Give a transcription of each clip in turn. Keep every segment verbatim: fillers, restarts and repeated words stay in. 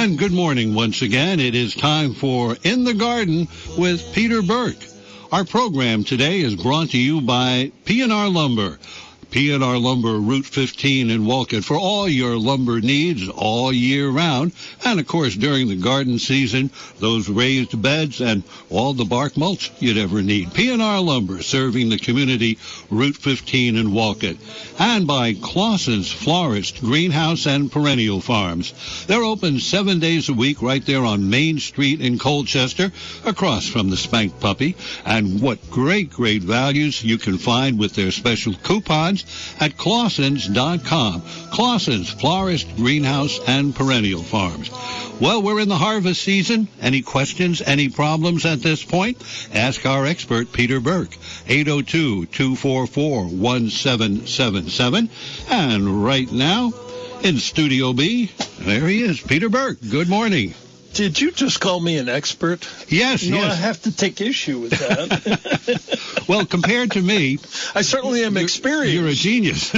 And good morning once again. It is time for In the Garden with Peter Burke. Our program today is brought to you by P and R Lumber. P and R Lumber, Route fifteen in Wolcott, for all your lumber needs all year round. And, of course, during the garden season, those raised beds and all the bark mulch you'd ever need. P and R Lumber, serving the community, Route fifteen in Wolcott. And by Clausen's Florist, Greenhouse, and Perennial Farms. They're open seven days a week right there on Main Street in Colchester, across from the Spank Puppy. And what great, great values you can find with their special coupons at Clausens dot com. Clausen's Florist, Greenhouse, and Perennial Farms. Well, we're in the harvest season. Any questions, any problems at this point? Ask our expert, Peter Burke, eight oh two, two four four, one seven seven seven. And right now, in Studio B, there he is, Peter Burke. Good morning. Did you just call me an expert? Yes, no, yes. I have to take issue with that. Well, compared to me, I certainly am you're, experienced. You're a genius.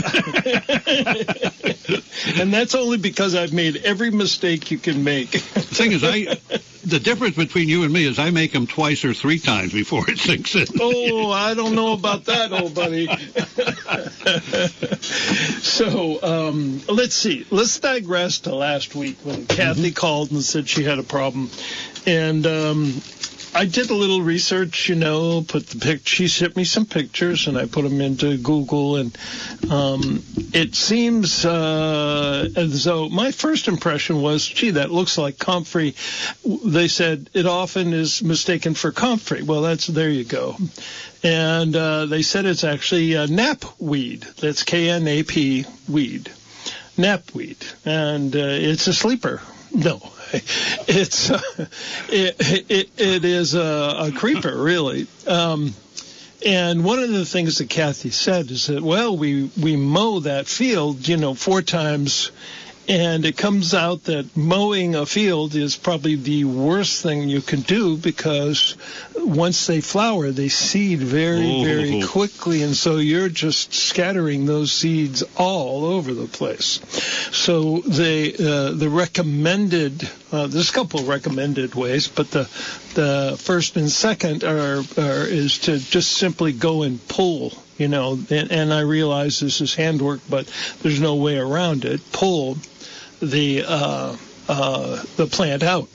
And that's only because I've made every mistake you can make. The thing is, I the difference between you and me is I make them twice or three times before it sinks in. Oh, I don't know about that, old buddy. So, um, let's see. Let's digress to last week when Kathy mm-hmm. called and said she had a problem. And um, I did a little research, you know, put the pic. She sent me some pictures, and I put them into Google. And um, it seems uh, as though my first impression was, gee, that looks like comfrey. They said it often is mistaken for comfrey. Well, that's there you go. And uh, they said it's actually a knapweed. That's K N A P weed, knapweed, and uh, it's a sleeper. No, it's uh, it, it it is a, a creeper, really. Um, and one of the things that Kathy said is that, well, we we mow that field, you know, four times. And it comes out that mowing a field is probably the worst thing you can do because once they flower, they seed very, Ooh. very quickly. And so you're just scattering those seeds all over the place. So they, uh, the recommended, uh, there's a couple of recommended ways, but the the first and second are, are is to just simply go and pull. You know, and, and I realize this is handwork, but there's no way around it. Pull the uh, uh, the plant out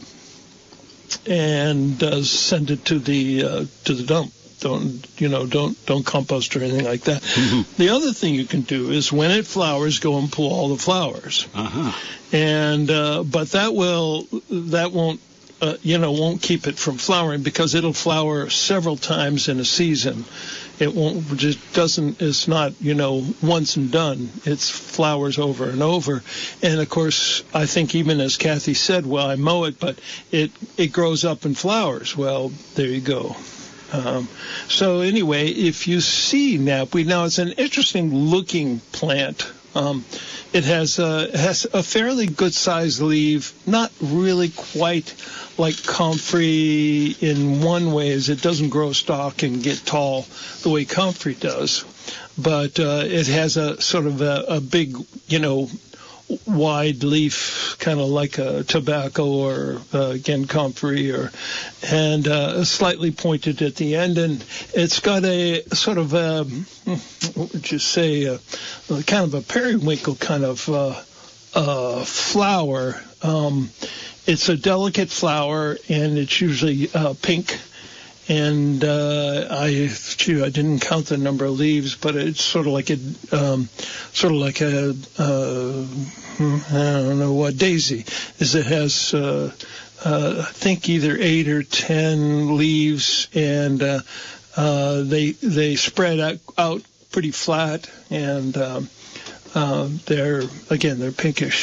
and uh, send it to the uh, to the dump. Don't you know? Don't don't compost or anything like that. Mm-hmm. The other thing you can do is when it flowers, go and pull all the flowers. Uh-huh. And uh, but that will that won't. Uh, you know, won't keep it from flowering because it'll flower several times in a season. It won't, just doesn't, it's not, you know, once and done. It's flowers over and over. And, of course, I think even as Kathy said, well, I mow it, but it, it grows up and flowers. Well, there you go. Um, so, anyway, if you see knapweed, now it's an interesting looking plant. Um, it has a, has a fairly good-sized leaf, not really quite like comfrey in one way, as it doesn't grow stalk and get tall the way comfrey does. But uh, it has a sort of a, a big, you know, wide leaf, kind of like a tobacco or, uh, again, comfrey, or, and uh, slightly pointed at the end. And it's got a sort of, a, what would you say, a, a kind of a periwinkle kind of uh, uh, flower. Um, it's a delicate flower, and it's usually uh, pink. And uh, I, gee, I didn't count the number of leaves, but it's sort of like a, um, sort of like a, uh, I don't know what daisy. Is it has, uh, uh, I think either eight or ten leaves, and uh, uh, they they spread out, out pretty flat, and um, uh, they're again they're pinkish.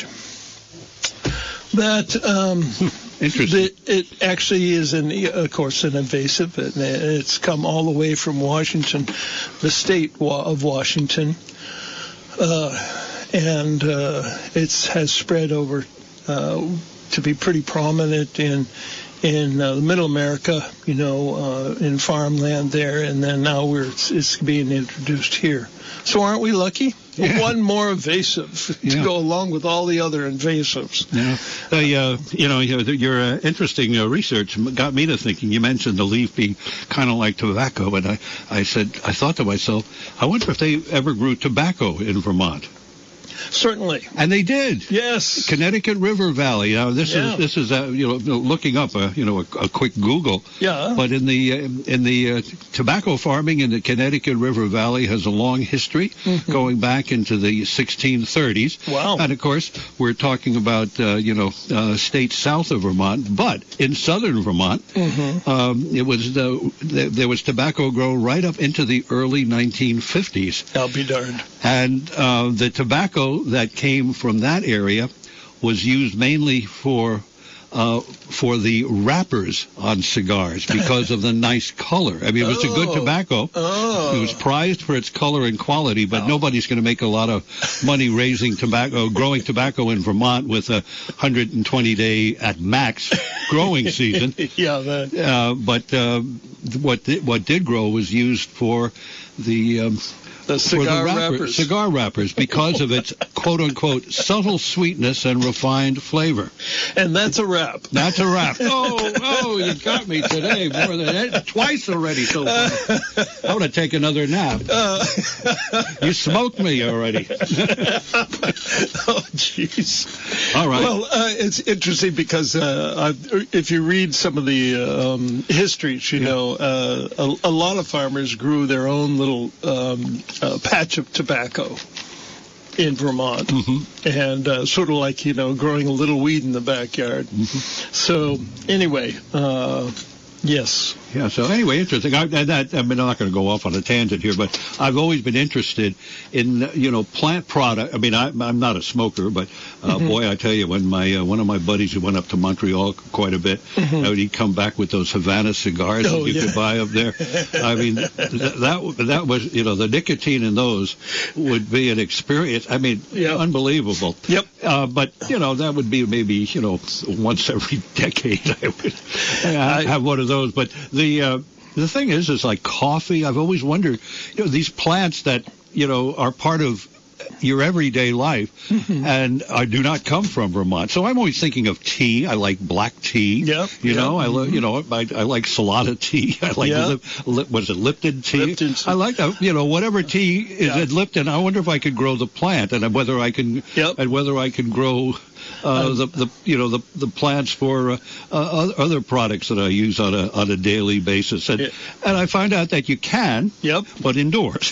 That. Um, Interesting. The, it actually is, an, of course, an invasive. It, it's come all the way from Washington, the state of Washington, uh, and uh, it has spread over uh, to be pretty prominent in in uh, Middle America, you know, uh, in farmland there, and then now we're it's, it's being introduced here. So aren't we lucky? Yeah. One more invasive to Yeah. go along with all the other invasives. Yeah. Uh, uh, you know, your, your uh, interesting uh, research got me to thinking. You mentioned the leaf being kind of like tobacco, and I, I said, I thought to myself, I wonder if they ever grew tobacco in Vermont. Certainly. And they did. Yes. Connecticut River Valley. Now this Yeah. is this is uh, you know looking up a you know a, a quick Google. Yeah. But in the uh, in the uh, tobacco farming in the Connecticut River Valley has a long history, Mhm. going back into the sixteen thirties. Wow. And of course we're talking about uh, you know uh, states south of Vermont, but in southern Vermont, Mhm. um, it was the, there there was tobacco grown right up into the early nineteen fifties. I'll be darned. And uh, the tobacco that came from that area was used mainly for uh, for the wrappers on cigars because of the nice color. I mean, it was a good Oh. tobacco. Oh. It was prized for its color and quality, but Oh. nobody's going to make a lot of money raising tobacco, growing tobacco in Vermont with a one hundred twenty day at max growing season. Yeah. That, Uh, but uh, what di- what did grow was used for the um, the for cigar the wrapper- wrappers. cigar wrappers because of its quote unquote subtle sweetness and refined flavor. And that's a wrap. That's a wrap. Oh, oh, you got me today more than that, twice already so far. I want to take another nap. Uh, You smoked me already. oh, jeez. All right. Well, uh, it's interesting because uh, I've, if you read some of the um, histories, you Yeah. know, uh, a, a lot of farmers grew their own little um, uh, patch of tobacco in Vermont, Mhm. and uh, sort of like, you know, growing a little weed in the backyard. Mm-hmm. So anyway, uh, yes. Yeah, so anyway, interesting. I, that, I mean, I'm not going to go off on a tangent here, but I've always been interested in, you know, plant product. I mean, I, I'm not a smoker, but uh, Mhm. boy, I tell you, when my uh, one of my buddies who went up to Montreal quite a bit, Mhm. uh, he'd come back with those Havana cigars Oh, that you yeah. could buy up there. I mean, th- that that was, you know, the nicotine in those would be an experience. I mean, Yeah. unbelievable. Yep. Uh, but, you know, that would be maybe, you know, once every decade I would I- have one of those. But the uh, the thing is, is like coffee. I've always wondered, you know, these plants that, you know, are part of your everyday life Mhm. and uh, do not come from Vermont. So I'm always thinking of tea. I like black tea. Yep, You yep. know, I lo- you know, I, I like Salada tea. I like, Yeah. lip, lip, was it Lipton tea? Lipton tea. I like, uh, you know, whatever tea is Yeah. in Lipton. I wonder if I could grow the plant and whether I can, Yep. and whether I can grow uh, the, the, you know, the, the plants for uh, uh, other products that I use on a, on a daily basis. And, Yeah. and I find out that you can, Yep. but indoors.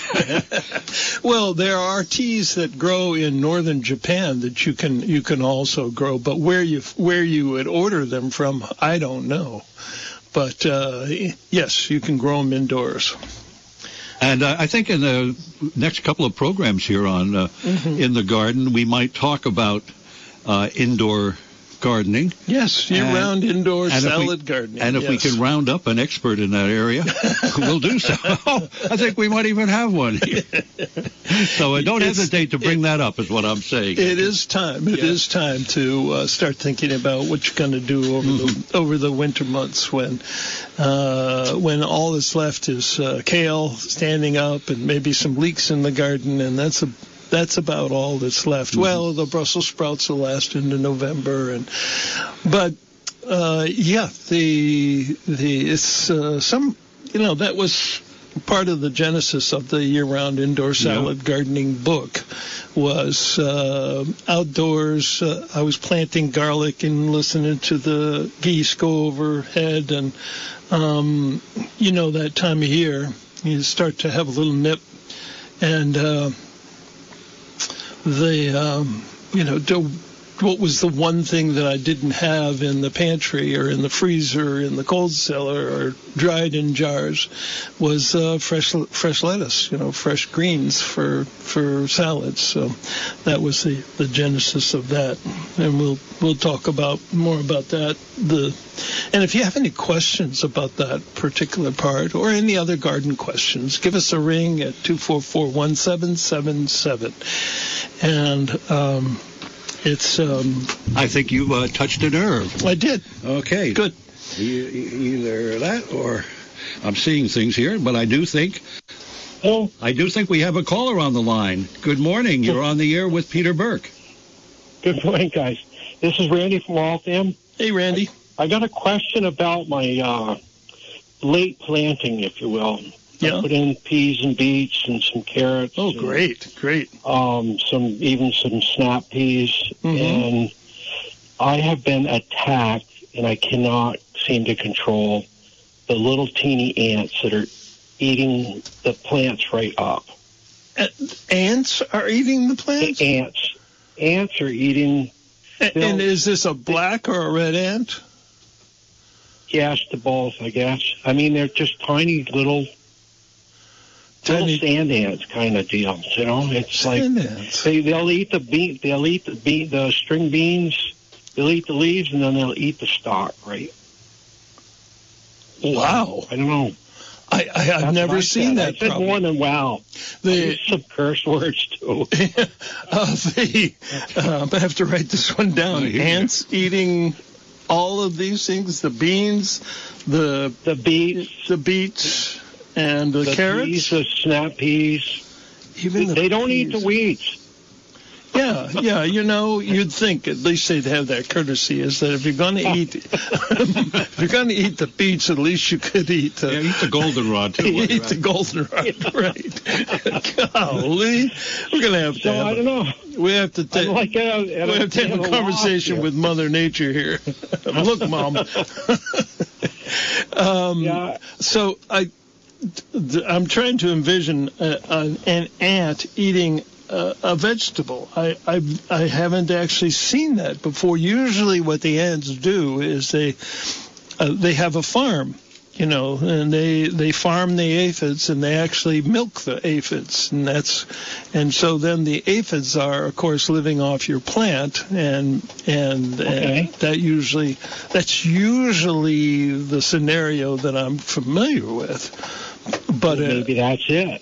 Well, there are teas that grow in northern Japan that you can you can also grow, but where you where you would order them from, I don't know. But uh, yes, you can grow them indoors. And uh, I think in the next couple of programs here on uh, Mhm. In the Garden, we might talk about uh, indoor gardening. Yes, year-round indoor and if we- salad gardening. And if we yes. can round up an expert in that area, we'll do so. I think we might even have one here. So uh, don't It's- hesitate to bring that up, is what I'm saying. It is time. It Yeah. is time to uh, start thinking about what you're going to do over Mm-hmm. the over the winter months when uh, when all that's left is uh, kale standing up and maybe some leeks in the garden, and that's a that's about all that's left. Mm-hmm. Well, the Brussels sprouts will last into November, and but uh, yeah, the the it's uh, some you know that was part of the genesis of the year-round indoor salad gardening book was uh, outdoors. Uh, I was planting garlic and listening to the geese go overhead, and um, you know that time of year you start to have a little nip, and uh, the um, you know do, what was the one thing that I didn't have in the pantry or in the freezer, in the cold cellar, or dried in jars, was uh, fresh fresh lettuce, you know, fresh greens for for salads. So that was the, the genesis of that, and we'll we'll talk about more about that. The and if you have any questions about that particular part or any other garden questions, give us a ring at two four four, one seven seven seven, and um, it's um, I think you uh, touched a nerve. I did. Okay. Good. E- either that or I'm seeing things here, but I do think Oh, I do think we have a caller on the line. Good morning. You're on the air with Peter Burke. good morning, guys. This is Randy from Waltham. Hey, Randy. I got a question about my uh, late planting, if you will. Yeah. I put in peas and beets and some carrots. Oh, and, great, great. Um, some even some snap peas, Mhm. and I have been attacked, and I cannot seem to control the little teeny ants that are eating the plants right up. Uh, ants are eating the plants? The ants, ants are eating. A- And is this a black or a red ant? Yes, to both, I guess. I mean, they're just tiny little, Tiny- little sand ants kind of deal. You know, it's like Sand ants. they they'll eat the bean, they'll eat the bean, the string beans, they'll eat the leaves, and then they'll eat the stalk. Right? Wow. I don't know. I, I, I've That's what never I seen said. that I said problem. more than wow. I The, used some curse words too. uh, the, um, I have to write this one down. I hear you. Ants eating all of these things, the beans, the The beets, the beets, and the, the carrots. peas, the snap peas. Even the They don't eat peas. the weeds. Yeah, yeah, you know, you'd think at least they'd have that courtesy is that if you're going to eat, if you're going to eat the beets, at least you could eat the, Yeah, eat the goldenrod too. while eat you're the at it. goldenrod, right? Golly, we're going to have to So have I a- don't know. we have to I'm take. like, uh, We have to have a conversation with Mother Nature here. Look, Mom. um, Yeah. So I, th- I'm trying to envision uh, an, an ant eating a, a vegetable. I, I I haven't actually seen that before. Usually, what the ants do is they uh, they have a farm, you know, and they they farm the aphids and they actually milk the aphids, and that's and so then the aphids are of course living off your plant, and and, Okay. and that usually that's usually the scenario that I'm familiar with. But uh, Maybe that's it.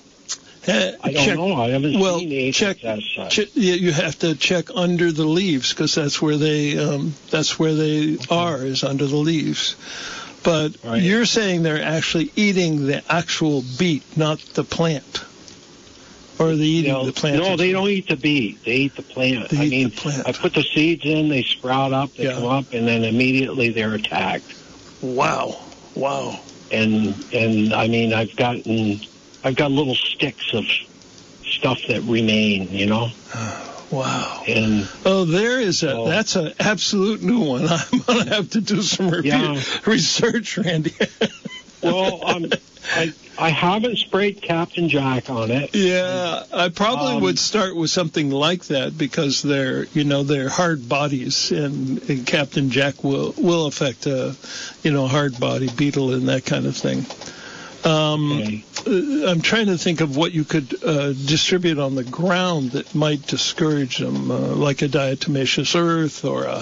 uh, I don't check, know. I haven't well, seen aphids check, as such. check, yeah, you have to check under the leaves because that's where they um, that's where they are is under the leaves. But Right. you're saying they're actually eating the actual beet, not the plant, or are they eating No, the plant? no, they don't eat the beet. They eat the plant. They I eat mean, the plant. I put the seeds in, they sprout up, they Yeah. come up, and then immediately they're attacked. Wow, wow. And and I mean, I've gotten, I've got little sticks of stuff that remain, you know. Wow. And Oh, there is a. Oh. That's an absolute new one. I'm going to have to do some re- Yeah. research, Randy. well, um, I I haven't sprayed Captain Jack on it. Yeah, I probably Um, would start with something like that because they're, you know, they're hard bodies, and, and Captain Jack will will affect a, you know, hard body beetle and that kind of thing. Um, Okay. uh, I'm trying to think of what you could uh, distribute on the ground that might discourage them, uh, like a diatomaceous earth or a,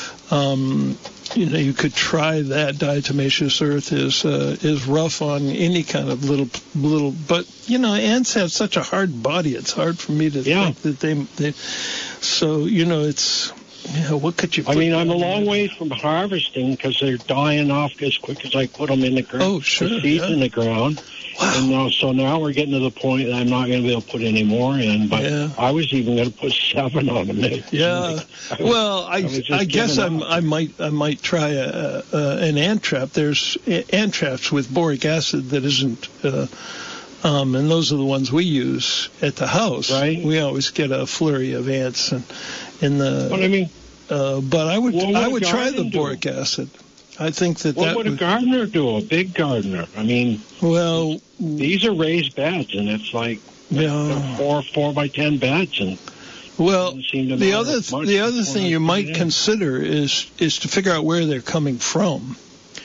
um, you know, you could try that. Diatomaceous earth is uh, is rough on any kind of little little, but you know, ants have such a hard body. It's hard for me to Yeah. think that they, they. So you know, it's. Yeah, what could you? I put mean, I'm a down long there? way from harvesting because they're dying off as quick as I put them in the ground. Oh, sure, The seeds yeah. in the ground. Wow. And now, so now we're getting to the point that I'm not going to be able to put any more in. But Yeah. I was even going to put seven on them. It- Yeah. like, I was- Well, I, I was just I guess giving I'm, up. I might I might try a, a, an ant trap. There's a- ant traps with boric acid that isn't, uh, um, and those are the ones we use at the house. Right. We always get a flurry of ants and in the. But I mean, Uh, but I would What would I a would try the garden do? boric acid. I think that what that would a would. gardener do? A big gardener. I mean, Well, these are raised beds, and it's like yeah. four four by ten beds, and Well, doesn't seem to the matter other much the other before thing I you put might it in. consider is is to figure out where they're coming from,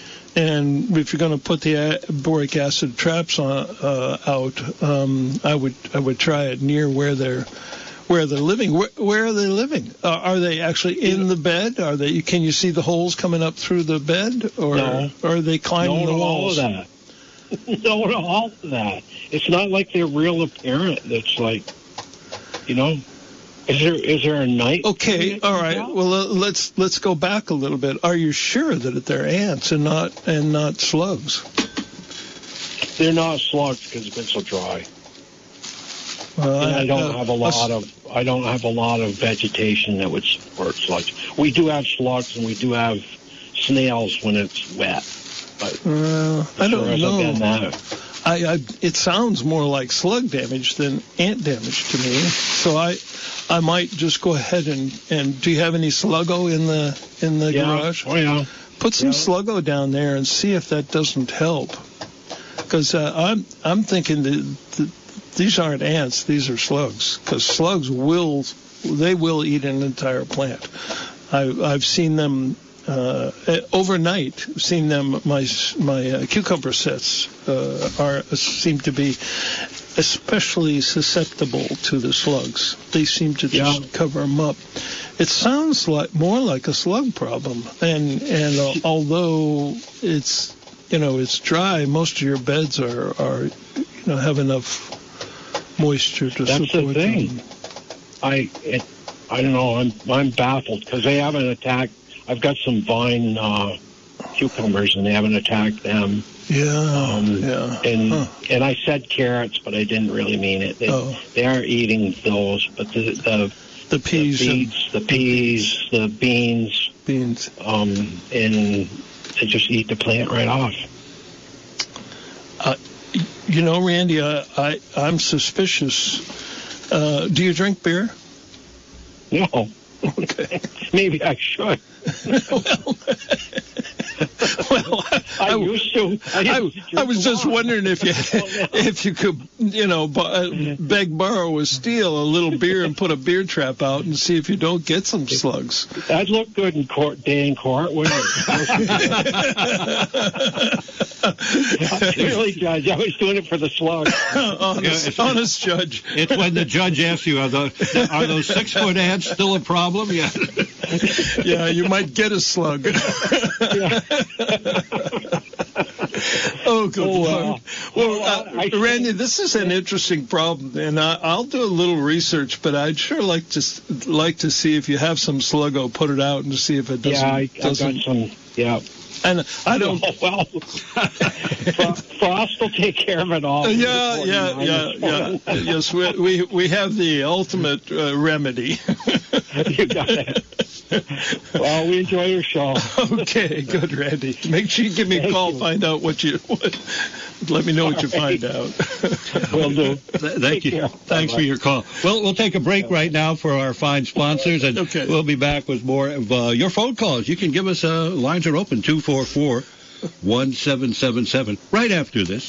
and if you're going to put the a- boric acid traps on, uh, out, um, I would I would try it near where they're where they're living. Where, where are they living? Uh, are they actually in the bed? Are they? Can you see the holes coming up through the bed, or, No. or are they climbing no the to all walls? of that. No to all of that. It's not like they're real apparent. It's like, you know, Is there is there a night? Okay, all right. Well, uh, let's let's go back a little bit. Are you sure that they're ants and not and not slugs? They're not slugs because it's been so dry. Well, and I don't uh, have a lot of I don't have a lot of vegetation that would support slugs. We do have slugs and we do have snails when it's wet. But uh, I don't sure know. Been that. I, I it sounds more like slug damage than ant damage to me. So I I might just go ahead and, and do you have any Sluggo in the in the yeah. garage? Oh yeah. Put some yeah. Sluggo down there and see if that doesn't help. Because uh, I'm I'm thinking that, that these aren't ants, these are slugs. Because slugs will they will eat an entire plant. I I've seen them. Uh, overnight, seen them. My my uh, cucumber sets uh, are seem to be especially susceptible to the slugs. They seem to just yeah. cover them up. It sounds like more like a slug problem. And and uh, although it's you know it's dry, most of your beds are are you know have enough moisture to That's support the thing. them. I it, I don't know. I'm I'm baffled because they haven't attacked. I've got some vine uh, cucumbers, and they haven't attacked them. Yeah, um, yeah. And huh. and I said carrots, but I didn't really mean it. They, oh. they are eating those, but the the, the peas, the beets, the peas, the beans, beans, um, and they just eat the plant right off. Uh, you know, Randy, I, I I'm suspicious. Uh, do you drink beer? No. Okay. Maybe I should. well, well, I, I, I used to. I, I, I was just wondering if you if you could, you know, bu- beg, borrow, or steal a little beer and put a beer trap out and see if you don't get some slugs. That'd look good in court, day in court, wouldn't it? Really, Judge, I was doing it for the slugs. honest, Yeah, honest judge. It's when the judge asks you, are those, are those six-foot ants still a problem? Yeah. Yeah, you might get a slug. Oh, good Oh, wow. Lord. Well, uh, Randy, this is an interesting problem, and I, I'll do a little research, but I'd sure like to like to see if you have some Sluggo, put it out and see if it doesn't. Yeah, I, I've doesn't got some, yeah. And I don't. Oh, well, Frost will take care of it all. Yeah, yeah, yeah, yeah. Yes, we, we we have the ultimate uh, remedy. You got it. Well, we enjoy your show. Okay, good, Randy. Make sure you give me a Thank call. you. Find out what you. What, let me know what you find out. Will do. Thank Take you. care. Thanks Bye-bye. for your call. Well, we'll take a break right now for our fine sponsors, and Okay. we'll be back with more of uh, your phone calls. You can give us, uh, lines are open, two four four, one seven seven seven, right after this.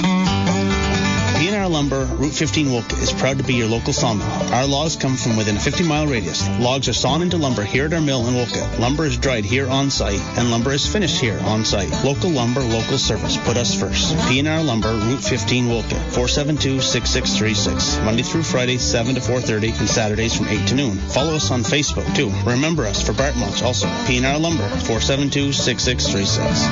P and R Lumber, Route fifteen Wolcott is proud to be your local sawmill. Our logs come from within a fifty mile radius. Logs are sawn into lumber here at our mill in Wolcott. Lumber is dried here on site, and lumber is finished here on site. Local lumber, local service. Put us first. P and R Lumber, Route fifteen Wolcott, four seven two, six six three six. Monday through Friday, seven to four thirty, and Saturdays from eight to noon. Follow us on Facebook, too. Remember us for Bart Mulch also. P and R Lumber, four seven two, six six three six.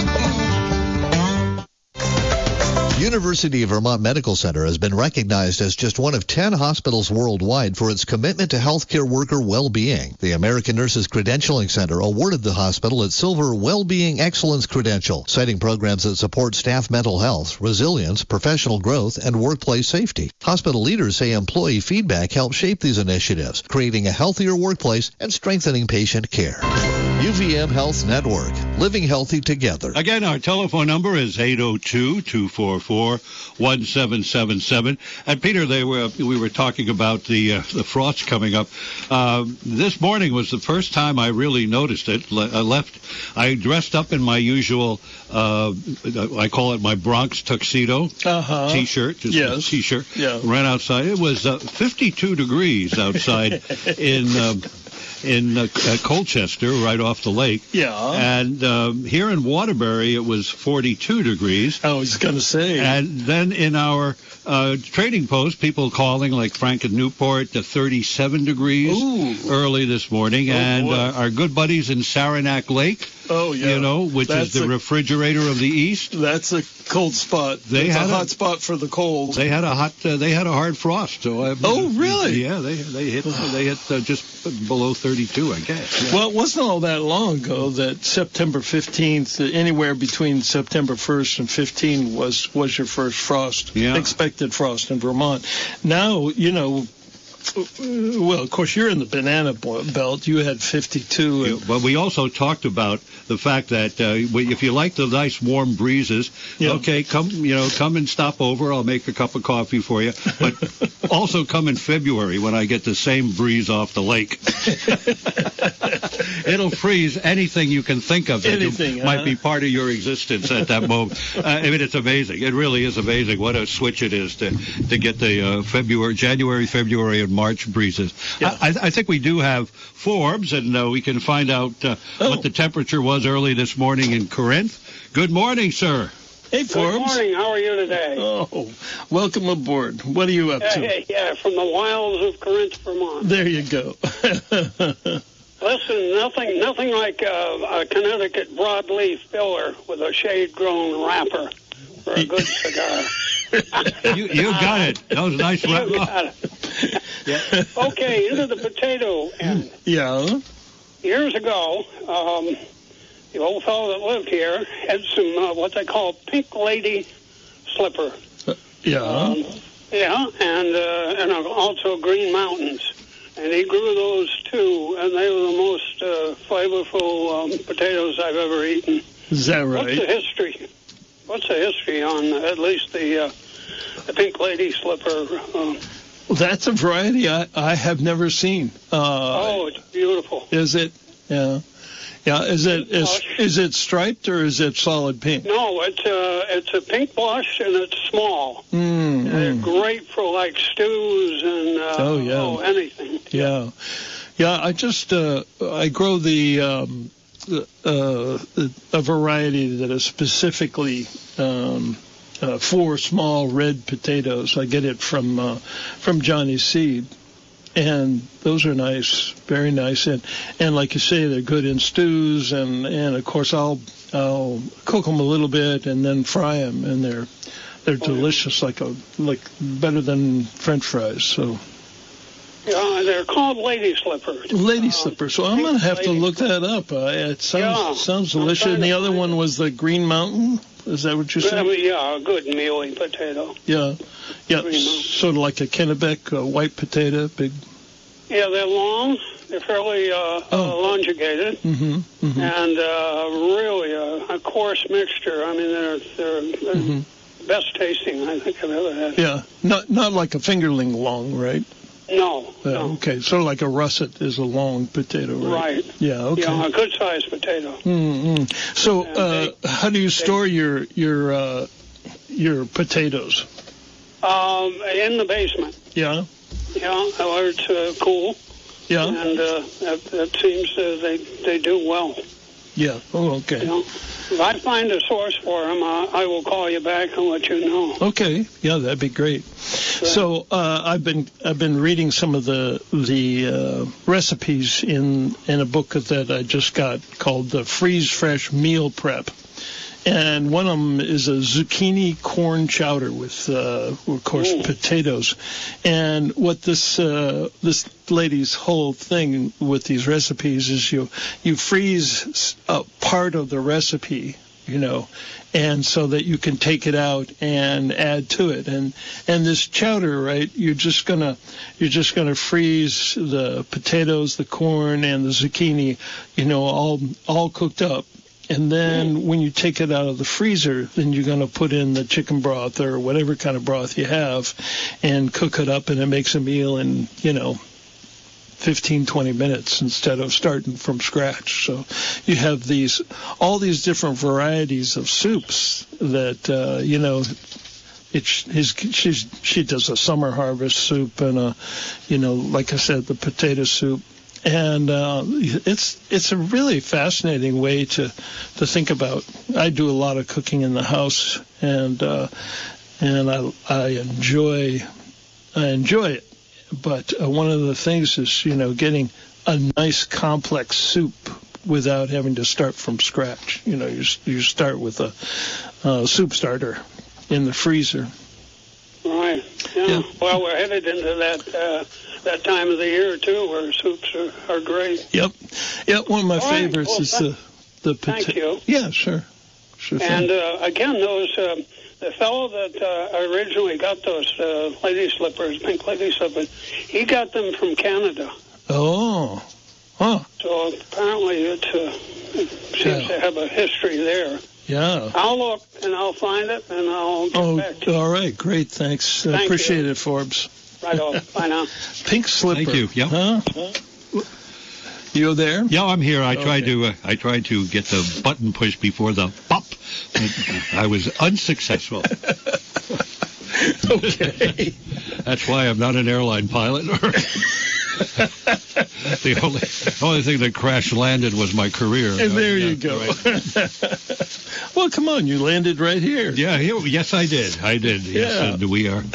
University of Vermont Medical Center has been recognized as just one of ten hospitals worldwide for its commitment to healthcare worker well-being. The American Nurses Credentialing Center awarded the hospital its Silver Well-Being Excellence Credential, citing programs that support staff mental health, resilience, professional growth, and workplace safety. Hospital leaders say employee feedback helps shape these initiatives, creating a healthier workplace and strengthening patient care. U V M Health Network, living healthy together. Again, our telephone number is eight oh two, two four four, one seven seven seven. And Peter, they were we were talking about the uh, the frost coming up. Uh, this morning was the first time I really noticed it. Le- I left, I dressed up in my usual, uh, I call it my Bronx tuxedo Uh-huh. t-shirt, just Yes. a t-shirt. Yeah. Ran outside. It was uh, fifty-two degrees outside in uh, in uh, uh, Colchester, right off the lake. Yeah. And um, here in Waterbury, it was forty-two degrees. I was going to say. And then in our uh, trading post, people calling like Frank and Newport to thirty-seven degrees Ooh. early this morning. Oh, and boy. uh, our good buddies in Saranac Lake, oh, yeah. you know, which That's is the a, refrigerator of the East. That's a cold spot. They That's had a a- hot spot for the cold. They had a hot, uh, they had a hard frost. So I, Oh, really? Yeah, they they hit they hit uh, just below thirty-two, I guess. Yeah. Well, it wasn't all that long ago that September fifteenth, uh, anywhere between September first and fifteenth was, was your first frost, Yeah. expected frost in Vermont. Now, you know, uh, well, of course, you're in the banana bo- belt. You had fifty-two. And, But we also talked about the fact that uh, we- if you like the nice warm breezes, Yeah. okay, come you know come and stop over. I'll make a cup of coffee for you. But also come in February when I get the same breeze off the lake. It'll freeze anything you can think of that Anything, you- might huh? be part of your existence at that moment. Uh, I mean, it's amazing. It really is amazing what a switch it is to to get the uh, February, January, February, and March breezes. Yeah. I, I think we do have Forbes, and uh, we can find out uh, Oh. what the temperature was early this morning in Corinth. Good morning, sir. hey, Forbes. Good morning. How are you today? Oh, welcome aboard. What are you up Yeah, to? yeah, yeah, from the wilds of Corinth, Vermont. There you go. Listen, nothing, nothing like uh, a Connecticut broadleaf filler with a shade-grown wrapper for a good cigar. You, you got it. That was a nice. You wrap- got it. Okay, into the potato end. yeah. Years ago, um, the old fellow that lived here had some uh, what they call pink lady slipper. Yeah. Um, yeah, and uh, and also green mountains. And he grew those too, and they were the most uh, flavorful um, potatoes I've ever eaten. Is that What's the right? history? What's the history on at least the uh, the pink lady slipper? Uh, Well, that's a variety I, I have never seen. Uh, oh, it's beautiful. Is it? Yeah. Yeah. Is it is, Blush. is it striped or is it solid pink? No, it's uh, it's a pink blush and it's small. Mm, They're mm. great for like stews and uh, Oh, yeah. oh, anything. Yeah. Yeah. I just uh, I grow the um, uh, a variety that is specifically um, uh, for small red potatoes. I get it from uh, from Johnny's Seed. And those are nice, very nice, and and like you say, they're good in stews, and, and of course I'll I'll cook them a little bit and then fry them, and they're they're delicious, like a like better than French fries. So Yeah, they're called lady slippers. lady Um, slippers. So I'm pink gonna have to lady look that up. Uh, it sounds Yeah, sounds I'm delicious. trying And the to other find one it. was the Green Mountain. Is that what you I said? mean, yeah, a good mealy potato. Yeah, yeah, Green Mountain. sort of like a Kennebec uh, white potato, big. Yeah, they're long. They're fairly uh, Oh. uh, elongated, Mm-hmm. mm-hmm. and uh, really a, a coarse mixture. I mean, they're they're, they're Mm-hmm. best tasting I think I've ever had. Yeah, not not like a fingerling long, right? No, Yeah, no. okay, sort of like a russet is a long potato, right? Right. Yeah, okay. Yeah, a good sized potato. Mm-hmm. So, And uh, they- how do you store your your uh, your potatoes? Um, in the basement. Yeah, Yeah, where it's uh, cool, yeah, and uh, that, that seems uh, they they do well. yeah. Oh, okay. You know, if I find a source for them, uh, I will call you back and let you know. Okay, yeah, that'd be great. So uh, I've been I've been reading some of the the uh, recipes in in a book that I just got called the Freeze Fresh Meal Prep, and one of them is a zucchini corn chowder with uh, of course Ooh. potatoes, and what this uh, this lady's whole thing with these recipes is you you freeze a part of the recipe, you know, and so that you can take it out and add to it. And and this chowder, right, you're just gonna you're just gonna freeze the potatoes, the corn, and the zucchini, you know, all all cooked up. And then when you take it out of the freezer, then you're going to put in the chicken broth or whatever kind of broth you have and cook it up, and it makes a meal in, you know, fifteen, twenty minutes instead of starting from scratch. So you have these, all these different varieties of soups that, uh, you know, it's his, she's, she does a summer harvest soup and a, you know, like I said, the potato soup. and uh, it's it's a really fascinating way to to think about. I do a lot of cooking in the house, and uh, and I I enjoy I enjoy it. But uh, one of the things is, you know, getting a nice complex soup without having to start from scratch. You know, you you start with a uh, soup starter in the freezer. Right. Yeah. yeah. Well, we're headed into that uh, that time of the year too, where soups are, are great. Yep. Yep. One of my All favorites right. Well, is th- the the Thank potato. you. Yeah. Sure. Sure. And thing. uh, again, those uh, the fellow that uh, originally got those uh, lady slippers, pink lady slippers, he got them from Canada. Oh. Huh. So apparently it, uh, it seems Yeah. to have a history there. Yeah. I'll look and I'll find it and I'll get Oh, back to you. all right. Great. Thanks. I Thank appreciate you. it, Forbes. Right on. Bye now. Pink slipper. Thank you. Yep. Huh? You there? Yeah, I'm here. I tried Okay. to uh, I tried to get the button pushed before the pop. I was unsuccessful. Okay. That's why I'm not an airline pilot. the only the only thing that crash landed was my career. And there Yeah, you go. right. Well, come on. You landed right here. Yeah, here, yes, I did. I did. Yes, Yeah. and we are,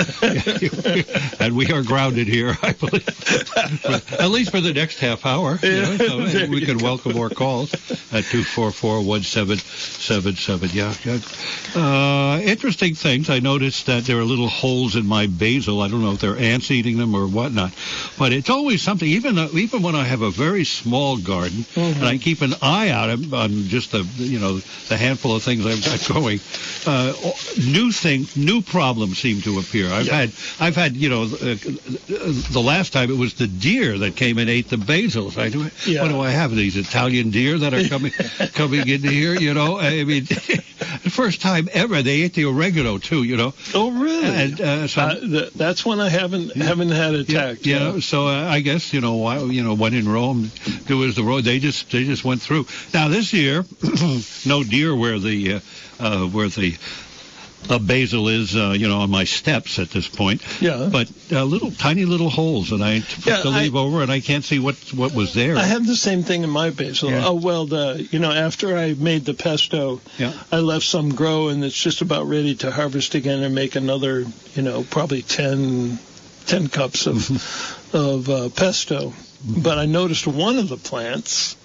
and we are grounded here, I believe, for, at least for the next half hour. You know, so There we you can go. welcome more calls at two four four, one seven seven seven. Yeah, yeah. Uh, interesting things. I noticed that there are little holes in my basil. I don't know if they're ants eating them or whatnot, but it's always something. Even uh, even when I have a very small garden, Mm-hmm. and I keep an eye out on, on just the you know the handful of things I've got going, uh, new things, new problems seem to appear. I've Yeah. had I've had you know uh, the last time it was the deer that came and ate the basils. I do. Yeah. What do I have? These Italian deer that are coming coming into here. You know, I mean, the first time ever they ate the oregano too. You know. Oh, really? And uh, so. Uh, th- that's one I haven't haven't had attacked. Yeah, Yeah. you know, so uh, I guess you know why you know when in Rome, do as the road. They just they just went through. Now this year, no deer where the uh, uh, where the uh, basil is, uh, you know, on my steps at this point. Yeah. But uh, little tiny little holes, and I put Yeah, the I- leaf over, and I can't see what what was there. I have the same thing in my basil. Yeah. Oh, well, the you know, after I made the pesto, Yeah. I left some grow, and it's just about ready to harvest again and make another, you know, probably ten, ten cups of of uh, pesto. But I noticed one of the plants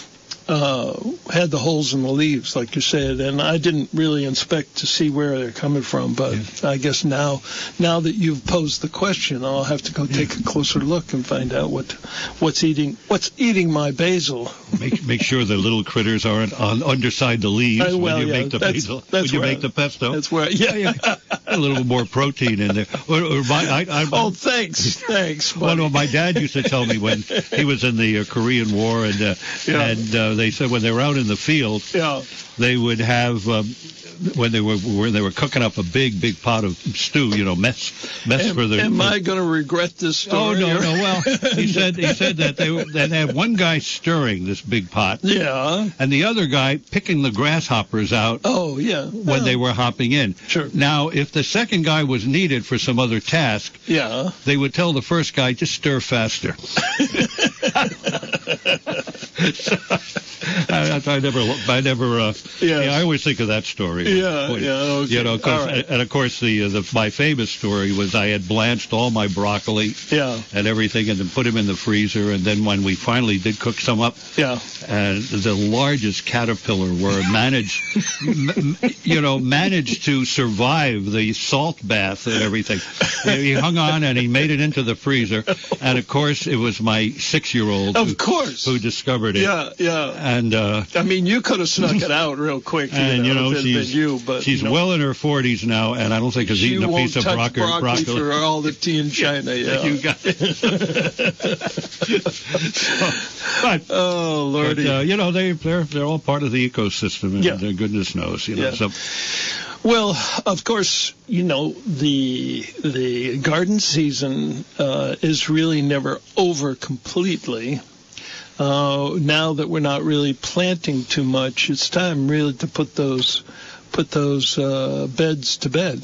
uh, had the holes in the leaves, like you said, and I didn't really inspect to see where they're coming from. But I guess now, now that you've posed the question, I'll have to go take a closer look and find out what what's eating what's eating my basil. make make sure the little critters aren't on underside the leaves Uh, well, when you yeah, make the that's- basil. that's when you where make I- the pesto. That's where, yeah. A little more protein in there. Or, or my, I, I, Oh, thanks, thanks. Well, buddy. no, my dad used to tell me when he was in the uh, Korean War, and uh, Yeah. and uh, they said when they were out in the field, Yeah. they would have um, when they were when they were cooking up a big big pot of stew, you know, mess mess Am, for the. am I going to regret this Oh story? no or- no! Well, he said he said that they were- that they had one guy stirring this big pot, Yeah. and the other guy picking the grasshoppers out Oh, yeah. when they were hopping in. Sure. Now, if the second guy was needed for some other task, Yeah. they would tell the first guy, just stir faster. I, I never, I never, uh, Yes. yeah, I always think of that story. Yeah, yeah, okay. You know, 'cause- All right. and of course the, uh, the my famous story was I had blanched all my broccoli Yeah. and everything, and then put them in the freezer, and then when we finally did cook some up, Yeah. and the largest caterpillar were managed, m- m- you know, managed to survive the salt bath and everything. He hung on and he made it into the freezer, and of course it was my six-year-old Of who, course. who discovered it. Yeah, yeah. And uh, I mean, you could have snuck it out real quick. and you know if it had she's been you, but she's you know, well in her forties now, and I don't think has she eaten a won't piece of touch broccoli. broccoli for all the tea in China. Yeah. You got it. but Oh, Lordy. But, uh, you know, they, they're they're all part of the ecosystem, and Yeah. uh, goodness knows, you know. Yeah. So, Well, of course, you know, the the garden season uh, is really never over completely. Uh, now that we're not really planting too much, it's time really to put those put those uh, beds to bed.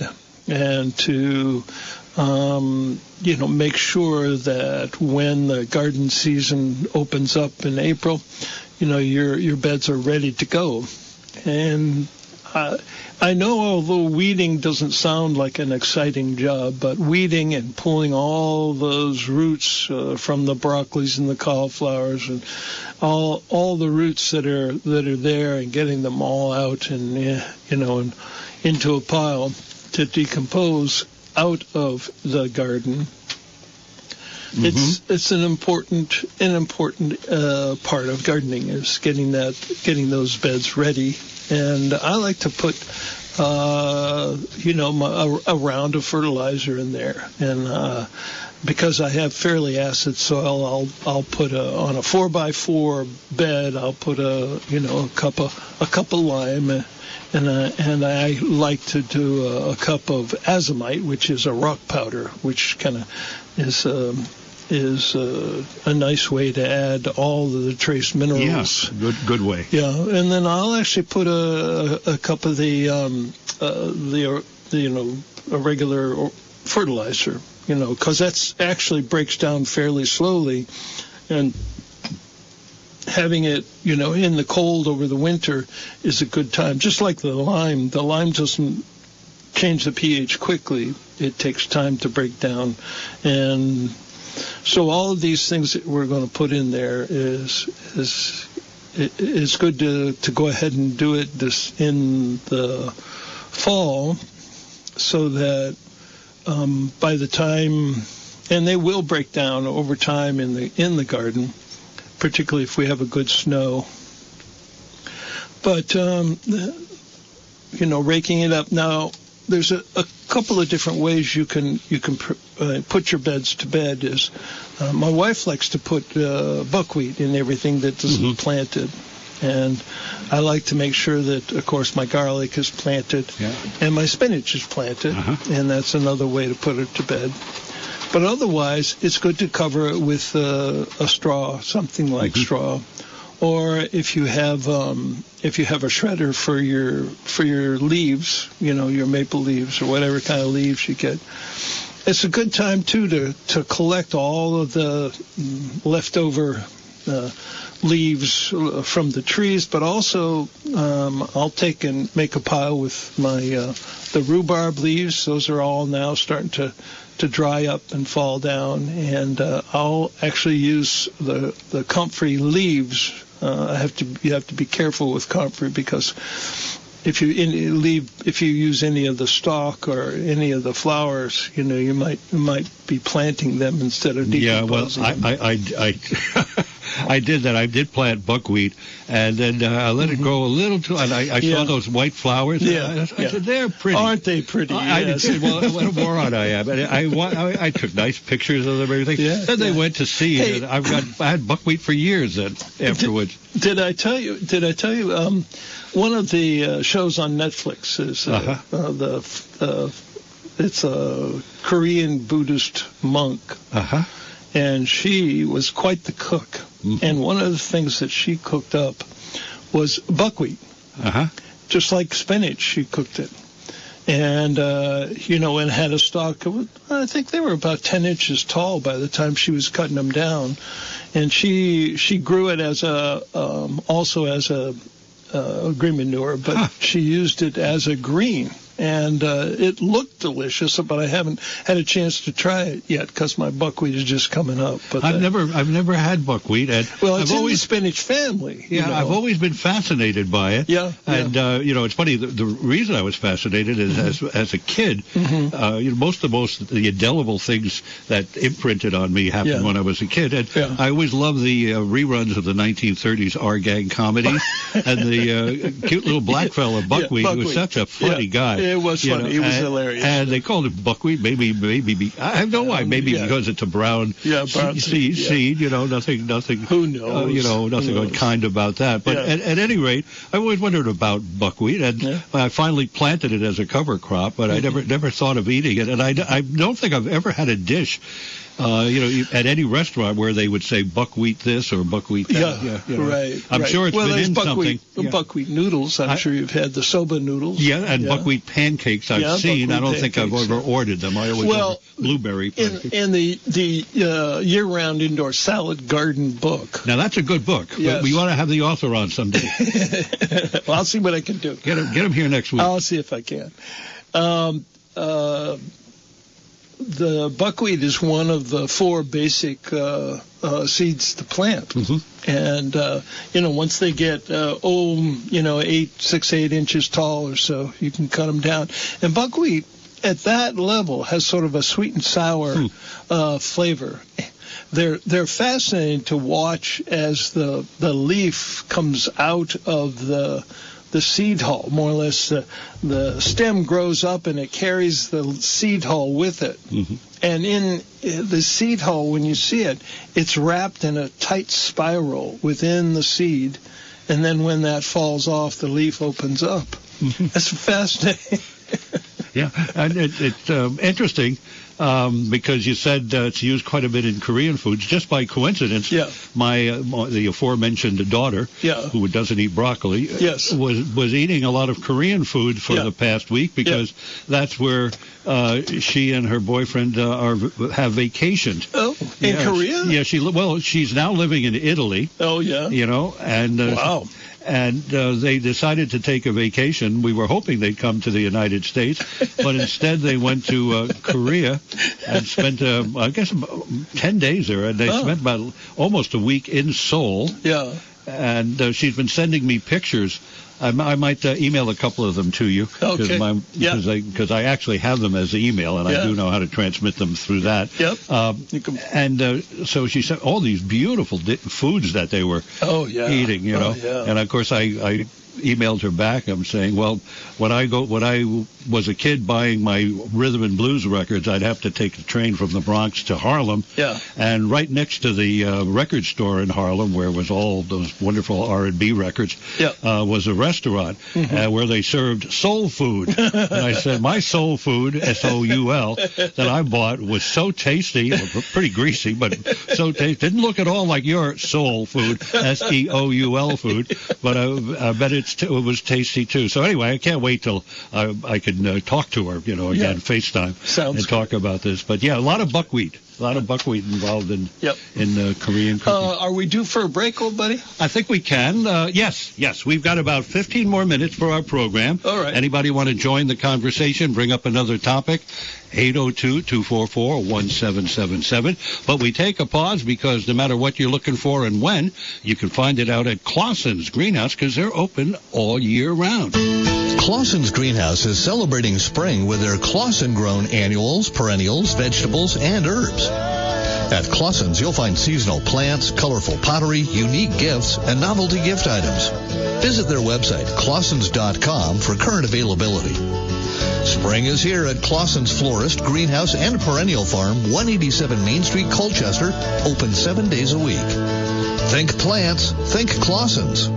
and to um, you know make sure that when the garden season opens up in April, you know your your beds are ready to go. And uh, I know, although weeding doesn't sound like an exciting job, but weeding and pulling all those roots uh, from the broccolis and the cauliflowers and all all the roots that are that are there and getting them all out and uh, you know and into a pile to decompose out of the garden. Mm-hmm. It's it's an important an important uh, part of gardening is getting that getting those beds ready. And I like to put, uh, you know, my, a, a round of fertilizer in there. And uh, because I have fairly acid soil, I'll I'll put a, on a four by four bed. I'll put a you know a cup of a cup of lime, and uh, and I like to do a, a cup of azomite, which is a rock powder, which kind of is. Um, is uh, a nice way to add all the trace minerals. Yes, good good way. Yeah, and then I'll actually put a, a cup of the um, uh, the, the you know a regular fertilizer, you know, because that's actually breaks down fairly slowly, and having it you know in the cold over the winter is a good time. Just like the lime, the lime doesn't change the pH quickly. It takes time to break down, and so all of these things that we're going to put in there is is is good to, to go ahead and do it this in the fall, so that um, by the time, and they will break down over time in the in the garden, particularly if we have a good snow. But um, you know, raking it up now. There's a, a couple of different ways you can you can pr- uh, put your beds to bed. Is uh, my wife likes to put uh, buckwheat in everything that isn't mm-hmm. planted, and I like to make sure that, of course, my garlic is planted yeah. and my spinach is planted, uh-huh. and that's another way to put it to bed. But otherwise, it's good to cover it with uh, a straw, something like mm-hmm. straw. Or if you have um, if you have a shredder for your for your leaves, you know, your maple leaves or whatever kind of leaves you get, it's a good time too to to collect all of the leftover uh, leaves from the trees. But also, um, I'll take and make a pile with my uh, the rhubarb leaves. Those are all now starting to. to dry up and fall down, and uh, I'll actually use the the comfrey leaves. Uh, I have to you have to be careful with comfrey because if you in, leave if you use any of the stalk or any of the flowers, you know you might you might be planting them instead of decomposing. Yeah, well, I I I, I, I did that. I did plant buckwheat, and then uh, I let mm-hmm. it grow a little too. And I, I yeah. saw those white flowers. Yeah, I, I yeah. said they're pretty. Aren't they pretty? I, yes. I did. Well, what a moron I am. And I, I I took nice pictures of them and everything. Yeah, then they yeah. went to seed, hey, and I've got I had buckwheat for years. Then afterwards. Did, did I tell you? Did I tell you? Um, one of the uh, shows on Netflix is uh, uh-huh. uh, the. Uh, it's a Korean Buddhist monk. Uh-huh. And she was quite the cook. Mm-hmm. And one of the things that she cooked up was buckwheat. Uh-huh. Just like spinach, she cooked it. And, uh, you know, and had a stalk. Of, I think they were about ten inches tall by the time she was cutting them down. And she she grew it as a um, also as a, a green manure, but huh. she used it as a green. And uh, it looked delicious, but I haven't had a chance to try it yet because my buckwheat is just coming up. But I've that, never, I've never had buckwheat. And well, it's I've in always, the spinach family. Yeah, you know. I've always been fascinated by it. Yeah, and yeah. Uh, you know, it's funny. The, the reason I was fascinated is mm-hmm. as as a kid, mm-hmm. uh, you know, most of the most the indelible things that imprinted on me happened yeah. when I was a kid, and yeah. I always loved the uh, reruns of the nineteen thirties R Gang comedies and the uh, cute little black fella Buckwheat, yeah, who was such a funny yeah. guy. It was funny. Know, It was and, hilarious. And they called it buckwheat. Maybe, maybe, maybe I have no um, idea. Maybe yeah. because it's a brown, yeah, brown seed, seed, yeah. seed. You know, nothing, nothing. Who knows? Uh, you know, nothing unkind about that. But yeah. at, at any rate, I always wondered about buckwheat, and yeah. I finally planted it as a cover crop. But mm-hmm. I never, never thought of eating it, and I, I don't think I've ever had a dish Uh, you know, you- at any restaurant where they would say buckwheat this or buckwheat that. Yeah, you know. right. I'm right. sure it's well, been there's in buckwheat, something. Yeah. buckwheat noodles. I'm I- sure you've had the soba noodles. Yeah, and Yeah. buckwheat pancakes I've Yeah, seen. I buckwheat don't think I've pancakes, ever yeah. ordered them. I always Well, order blueberry In, pancakes. in the the uh, year-round indoor salad garden book. Now, that's a good book. Yes. We, we ought to have the author on someday. Well, I'll see what I can do. Get him, get him here next week. I'll see if I can. Um, uh, the buckwheat is one of the four basic uh, uh, seeds to plant. Mhm. And, uh, you know, once they get, uh, oh, you know, eight, six, eight inches tall or so, you can cut them down. And buckwheat at that level has sort of a sweet and sour Hmm. uh, flavor. They're they're fascinating to watch as the the leaf comes out of the the seed hull, more or less. The, the stem grows up and it carries the seed hull with it. Mhm. And in the seed hull, when you see it, it's wrapped in a tight spiral within the seed. And then when that falls off, the leaf opens up. That's fascinating. Yeah, and it, it's um, interesting um, because you said uh, it's used quite a bit in Korean foods. Just by coincidence, Yeah. my, uh, my the aforementioned daughter, Yeah. who doesn't eat broccoli, uh, Yes. was was eating a lot of Korean food for Yeah. the past week because that's where uh, she and her boyfriend uh, are have vacationed. Oh, in Yeah, Korea? Yeah, she li- well, she's now living in Italy. Oh, yeah. You know, and uh, Wow. and uh, they decided to take a vacation. We were hoping they'd come to the United States, but instead they went to uh, Korea and spent, uh, I guess, about ten days there. And they Oh. spent about almost a week in Seoul. Yeah. And uh, she's been sending me pictures. I, m- I might uh, email a couple of them to you Okay. my, Yeah. because I, 'cause I actually have them as email, and Yeah. I do know how to transmit them through that. Yep. Um, You can- and uh, so she said all these beautiful di- foods that they were Oh, yeah. eating, you know. Oh, yeah. And of course, I, I emailed her back. I'm saying, well, when I go, when I was a kid buying my rhythm and blues records, I'd have to take the train from the Bronx to Harlem. Yeah. And right next to the uh, record store in Harlem, where was all those wonderful R and B records, Yeah. uh, was a restaurant uh, where they served soul food. And I said, my soul food, S O U L, that I bought was so tasty, pretty greasy, but so tasty. Didn't look at all like your soul food, S E O U L food, but I, I bet it's t- it was tasty too. So anyway, I can't wait till I, I can uh, talk to her, you know, again, Yeah. FaceTime, Sounds and talk about this. But yeah, a lot of buckwheat. A lot of buckwheat involved in Yep. in uh, Korean cooking. Uh, are we due for a break, old buddy? I think we can. Uh, yes, yes. We've got about fifteen more minutes for our program. All right. Anybody want to join the conversation, bring up another topic? eight oh two, two four four, one seven seven seven. But we take a pause because no matter what you're looking for and when, you can find it out at Clausen's Greenhouse because they're open all year round. Clausen's Greenhouse is celebrating spring with their Clausen-grown annuals, perennials, vegetables, and herbs. At Clausen's, you'll find seasonal plants, colorful pottery, unique gifts, and novelty gift items. Visit their website, clausens dot com, for current availability. Spring is here at Clausen's Florist, Greenhouse, and Perennial Farm, one eighty-seven Main Street, Colchester, open seven days a week. Think plants, think Clausen's.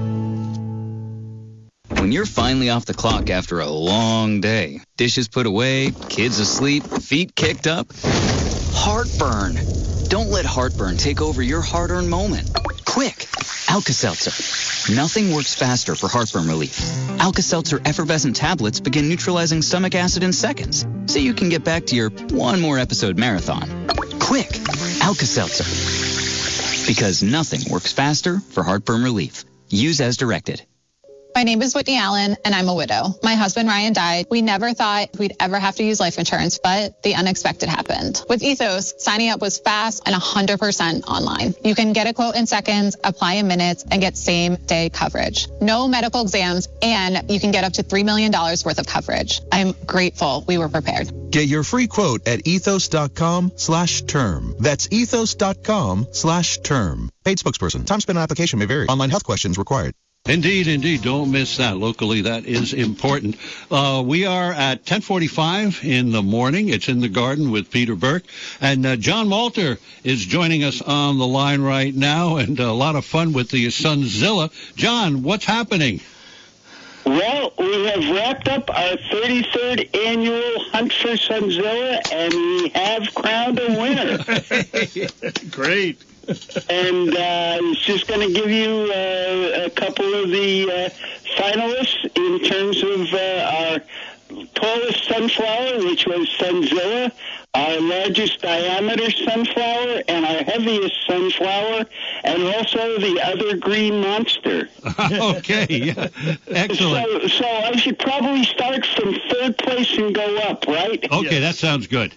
When you're finally off the clock after a long day, dishes put away, kids asleep, feet kicked up, heartburn. Don't let heartburn take over your hard-earned moment. Quick, Alka-Seltzer. Nothing works faster for heartburn relief. Alka-Seltzer effervescent tablets begin neutralizing stomach acid in seconds, so you can get back to your one more episode marathon. Quick, Alka-Seltzer. Because nothing works faster for heartburn relief. Use as directed. My name is Whitney Allen, and I'm a widow. My husband, Ryan, died. We never thought we'd ever have to use life insurance, but the unexpected happened. With Ethos, signing up was fast and one hundred percent online. You can get a quote in seconds, apply in minutes, and get same-day coverage. No medical exams, and you can get up to three million dollars worth of coverage. I'm grateful we were prepared. Get your free quote at ethos.com slash term. That's ethos.com slash term. Paid spokesperson. Time spent on application may vary. Online health questions required. Indeed, indeed. Don't miss that. Locally, that is important. Uh, we are at ten forty-five in the morning. It's In the Garden with Peter Burke. And uh, John Malter is joining us on the line right now, and a lot of fun with the Sunzilla. John, what's happening? Well, we have wrapped up our thirty-third annual Hunt for Sunzilla, and we have crowned a winner. Great. And uh, I was just going to give you uh, a couple of the uh, finalists in terms of uh, our tallest sunflower, which was Sunzilla, our largest diameter sunflower, and our heaviest sunflower, and also the other green monster. Okay, yeah. Excellent. So, so I should probably start from third place and go up, right? Okay, yes. That sounds good.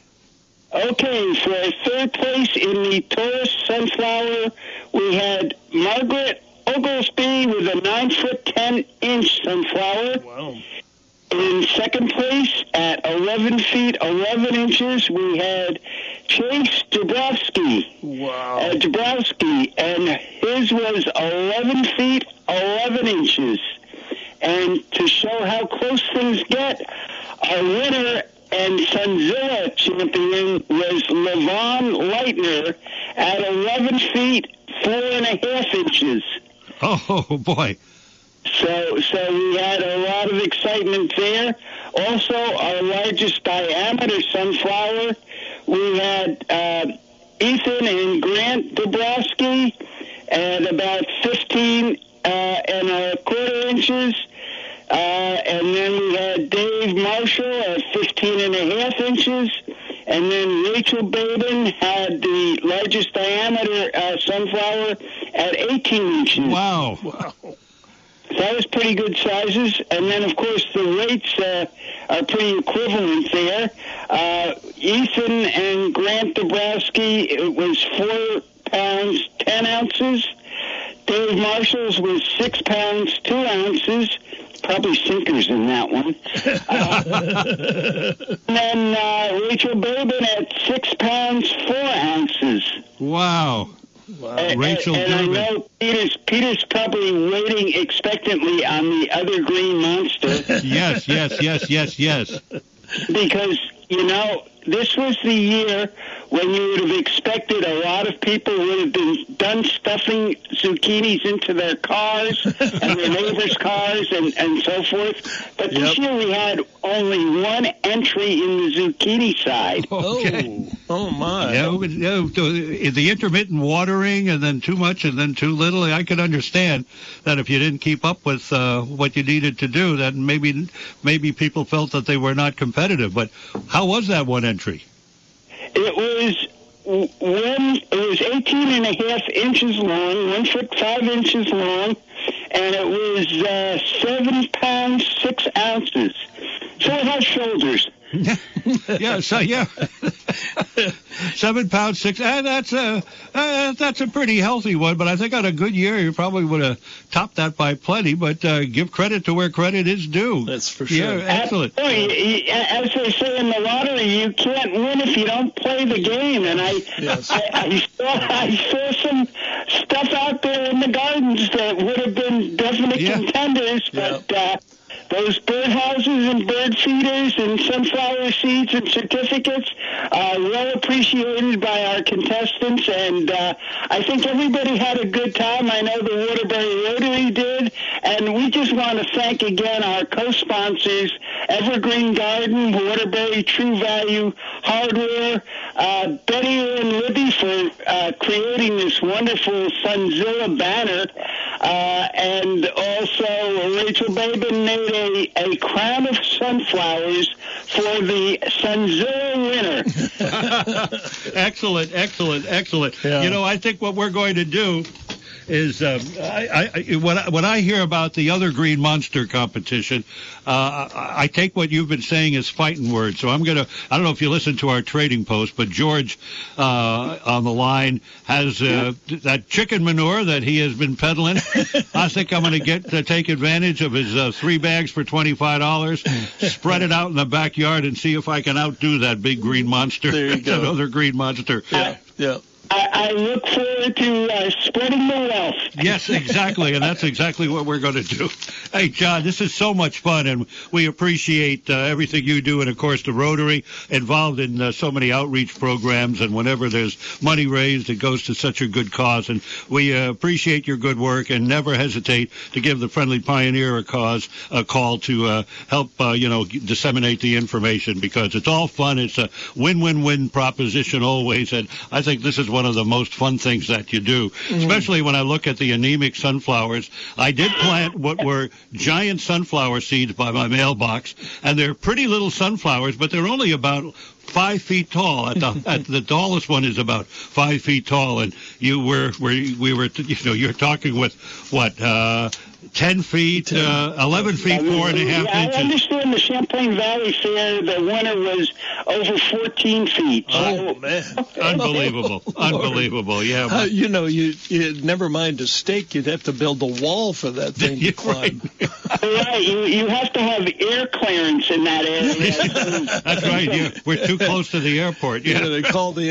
Okay, for third place in the tallest sunflower, we had Margaret Oglesby with a nine foot ten inch sunflower. Wow. In second place at eleven feet eleven inches, we had Chase Dabrowski. Wow. Uh, Dabrowski, and his was eleven feet eleven inches. And to show how close things get, our winner and Sunzilla champion was Levon Leitner at eleven feet four and a half inches. Oh, boy. So, so we had a lot of excitement there. Also, our largest diameter sunflower, we had uh, Ethan and Grant Dabrowski at about fifteen uh, and a quarter inches. Uh, and then we had Dave Marshall at fifteen and a half inches. And then Rachel Babin had the largest diameter uh, sunflower at eighteen inches. Wow. Wow. That was pretty good sizes. And then, of course, the rates uh, are pretty equivalent there. Uh, Ethan and Grant Dabrowski, it was four pounds, ten ounces. Dave Marshall's was six pounds, two ounces. Probably sinkers in that one. Uh, and then uh, Rachel Babin at six pounds, four ounces. Wow. Wow. And, Rachel and, and Durbin. I know Peter's, Peter's probably waiting expectantly on the other green monster. Yes, yes, yes, yes, yes. Because, you know, this was the year when you would have expected a lot of people would have been done stuffing zucchinis into their cars and their neighbors' cars and, and so forth. But this Yep. year we had only one entry in the zucchini side. Okay. Oh, oh my. Yeah, but, yeah, the the intermittent watering and then too much and then too little, I could understand that if you didn't keep up with uh, what you needed to do, that maybe maybe people felt that they were not competitive. But how was that one entry? It was when it was eighteen and a half inches long, one foot five inches long, and it was uh, seven pounds six ounces. So it has shoulders. Yeah, so yeah, seven pounds six. Uh, that's a uh, that's a pretty healthy one. But I think on a good year, you probably would have topped that by plenty. But uh, give credit to where credit is due. That's for sure. Yeah, excellent. Absolutely. As they say in the lottery, you can't win if you don't play the game. And I, Yes. I, I saw I saw some stuff out there in the gardens that would have been definite Yeah. contenders, but. Uh, Those birdhouses and bird feeders and sunflower seeds and certificates are well appreciated by our contestants, and uh, I think everybody had a good time. I know the Waterbury Rotary did, and we just want to thank again our co-sponsors, Evergreen Garden, Waterbury True Value Hardware, uh, Betty and Libby for uh, creating this wonderful Sunzilla banner, uh, and also Rachel Babin made a A, a crown of sunflowers for the Sunzilla winner. Excellent, excellent, excellent. Yeah. You know, I think what we're going to do is um, I, I, when, I, when I hear about the other Green Monster competition, uh, I, I take what you've been saying as fighting words. So I'm going to, I don't know if you listen to our trading post, but George uh, on the line has uh, that chicken manure that he has been peddling. I think I'm going to get to take advantage of his uh, three bags for twenty-five dollars, spread it out in the backyard, and see if I can outdo that big Green Monster. There you go. Another Green Monster. Yeah, yeah. I, I look forward to uh, spreading the wealth. Yes, exactly, and that's exactly what we're going to do. Hey, John, this is so much fun, and we appreciate uh, everything you do, and, of course, the Rotary, involved in uh, so many outreach programs, and whenever there's money raised, it goes to such a good cause, and we uh, appreciate your good work, and never hesitate to give the Friendly Pioneer a cause, a call to uh, help, uh, you know, disseminate the information, because it's all fun. It's a win-win-win proposition always, and I think this is one of the most fun things that you do, mm-hmm. especially when I look at the anemic sunflowers. I did plant what were giant sunflower seeds by my mailbox, and they're pretty little sunflowers, but they're only about five feet tall. At the at the tallest one is about five feet tall, and you were were we were you know you're talking with what uh, ten feet, uh, eleven feet, four and a half yeah, inches. I understand the Champlain Valley Fair, the winner was over fourteen feet. Oh, man. Unbelievable. Unbelievable. Yeah. Uh, you know, you, you never mind a stake. You'd have to build a wall for that thing to climb. Right. You, you have to have air clearance in that area. That's right. Yeah. We're too close to the airport. Yeah. Yeah, they call the